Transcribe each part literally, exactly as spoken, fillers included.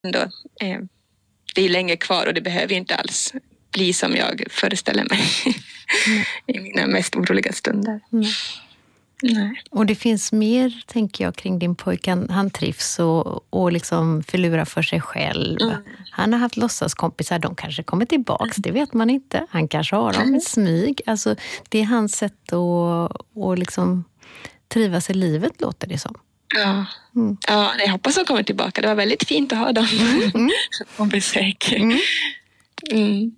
ändå, eh, det är länge kvar och det behöver inte alls bli som jag föreställer mig mm. i mina mest oroliga stunder. Mm. Nej. Och det finns mer, tänker jag, kring din pojke. Han, han trivs och, och liksom förlurar för sig själv. Mm. Han har haft låtsaskompisar, de kanske kommer tillbaks, det vet man inte. Han kanske har dem i smyg. Alltså, det är hans sätt att, att liksom trivas i livet, låter det som. Ja. Mm. Ja, jag hoppas de kommer tillbaka. Det var väldigt fint att ha dem mm. på besök. Mm. Mm.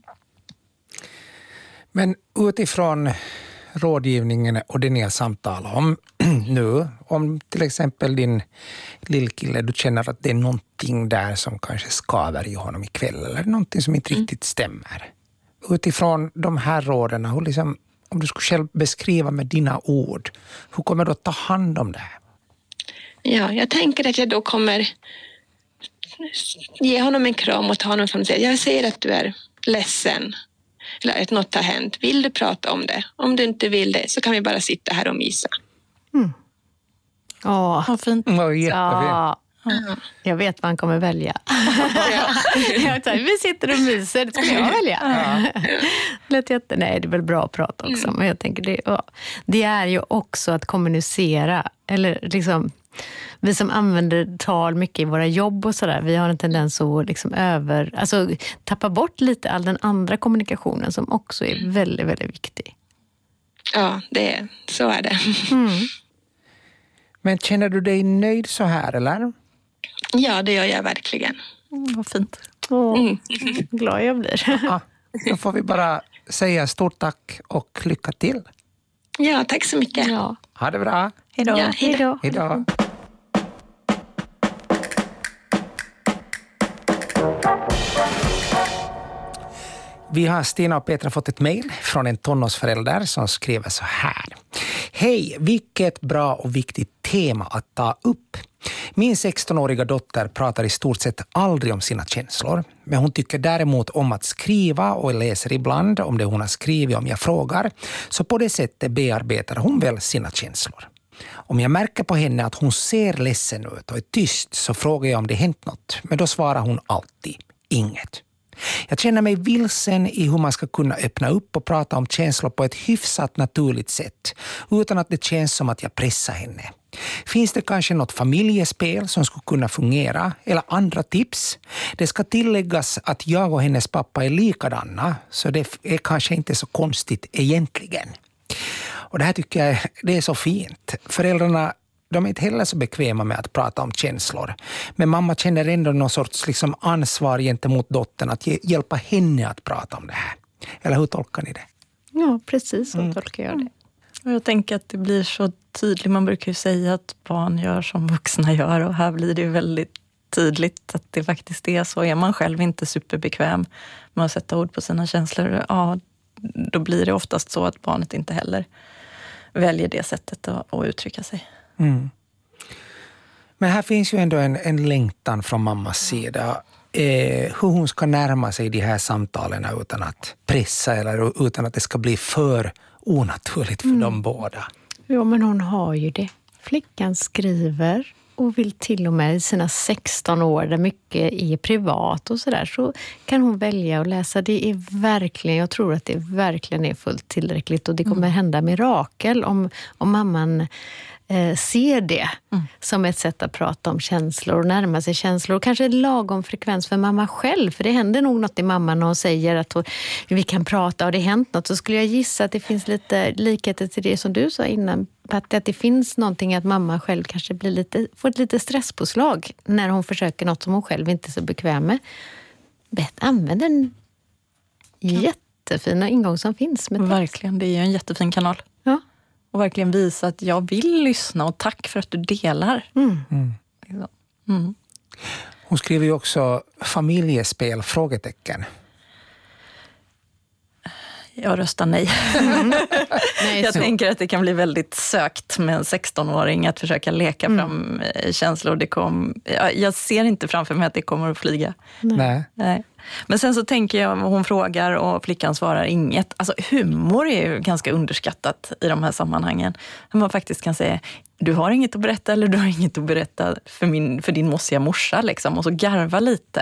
Men utifrån rådgivningen och det ni har samtalat om nu, om till exempel din lillkille, du känner att det är någonting där som kanske skaver i honom ikväll eller någonting som inte mm. riktigt stämmer. Utifrån de här råden, hur liksom, om du skulle själv beskriva med dina ord, hur kommer du att ta hand om det här? Ja, jag tänker att jag då kommer ge honom en kram och ta honom från sig. Jag ser att du är ledsen. Eller att något har hänt. Vill du prata om det? Om du inte vill det så kan vi bara sitta här och mysa. Mm. Åh, vad fint. Oh, ja. Ja. Jag vet vad han kommer välja. jag tar, vi sitter och myser, det ska jag välja. Ja. Lätt jätte, nej, det är väl bra att prata också. Mm. Men jag tänker, det, ja. det är ju också att kommunicera. Eller liksom, vi som använder tal mycket i våra jobb och sådär, vi har en tendens att liksom över, alltså tappa bort lite all den andra kommunikationen som också är väldigt, väldigt viktig. Ja, det är, så är det. Mm. Men känner du dig nöjd så här, eller? Ja, det gör jag verkligen. Mm, vad fint. Åh, mm. glad jag blir. Ja, då får vi bara säga stort tack och lycka till. Ja, tack så mycket. Ja. Ha det bra. Hej då. Ja, hej då. Hej då. Vi har Stina och Petra fått ett mejl från en tonårsförälder som skriver så här. Hej, vilket bra och viktigt tema att ta upp. Min sextonåriga dotter pratar i stort sett aldrig om sina känslor. Men hon tycker däremot om att skriva och läser ibland om det hon har skrivit om jag frågar. Så på det sättet bearbetar hon väl sina känslor. Om jag märker på henne att hon ser ledsen ut och är tyst så frågar jag om det hänt något. Men då svarar hon alltid inget. Jag känner mig vilsen i hur man ska kunna öppna upp och prata om känslor på ett hyfsat naturligt sätt utan att det känns som att jag pressar henne. Finns det kanske något familjespel som skulle kunna fungera eller andra tips? Det ska tilläggas att jag och hennes pappa är likadana så det är kanske inte så konstigt egentligen. Och det här tycker jag det är så fint. Föräldrarna de är inte heller så bekväma med att prata om känslor. Men mamma känner ändå någon sorts liksom ansvar gentemot dottern att hjälpa henne att prata om det här. Eller hur tolkar ni det? Ja, precis så mm. tolkar jag det. Och jag tänker att det blir så tydligt. Man brukar ju säga att barn gör som vuxna gör. Och här blir det ju väldigt tydligt att det faktiskt är så. Är man själv inte superbekväm med att sätta ord på sina känslor, ja, då blir det oftast så att barnet inte heller väljer det sättet att, att uttrycka sig. Mm. Men här finns ju ändå en, en längtan från mammas sida. Eh, hur hon ska närma sig de här samtalen utan att pressa eller utan att det ska bli för onaturligt för mm. dem båda. Ja, men hon har ju det. Flickan skriver och vill till och med i sina sexton år där mycket är privat och sådär så kan hon välja att läsa. Det är verkligen, jag tror att det verkligen är fullt tillräckligt och det kommer mm. hända mirakel om, om mamman eh, ser det mm. som ett sätt att prata om känslor och närma sig känslor och kanske lagom frekvens för mamma själv, för det händer nog något i mamman när hon säger att hon, vi kan prata och det har hänt något, så skulle jag gissa att det finns lite likheter till det som du sa innan, Patti, att det finns någonting att mamma själv kanske blir lite, får ett lite stresspåslag när hon försöker något som hon själv inte är så bekväm med. Bet, använd den jättefina ingång som finns med text. Verkligen, det är ju en jättefin kanal. Ja. Och verkligen visa att jag vill lyssna och tack för att du delar. Mm. Mm. Mm. Hon skriver ju också familjespel, frågetecken. Jag röstar nej. Mm. nej jag så. tänker att det kan bli väldigt sökt med en sexton-åring att försöka leka mm. fram känslor. Det kom, jag ser inte framför mig att det kommer att flyga. Nej. Nej. Men sen så tänker jag, hon frågar och flickan svarar inget. Alltså humor är ju ganska underskattat i de här sammanhangen. Man faktiskt kan säga, du har inget att berätta eller du har inget att berätta för, min, för din mossiga morsa liksom. Och så garva lite.